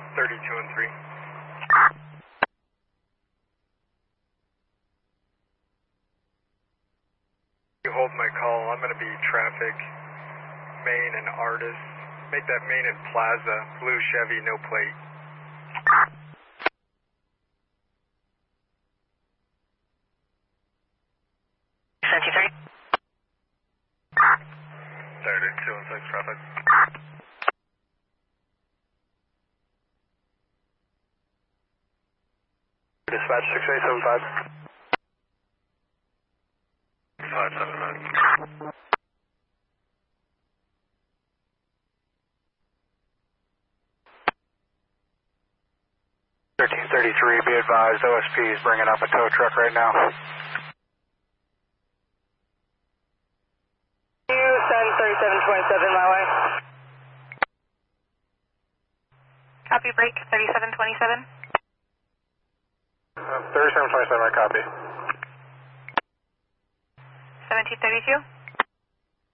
32 and 3. You hold my call. I'm going to be traffic, Main and Artist. Make that Main and Plaza, blue Chevy, no plate. Saturday, 216 traffic. Dispatch 6875. 579. 1333, be advised, OSP is bringing up a tow truck right now. Send 3727 my way. Copy, break, 3727. 3727, I copy. 1732.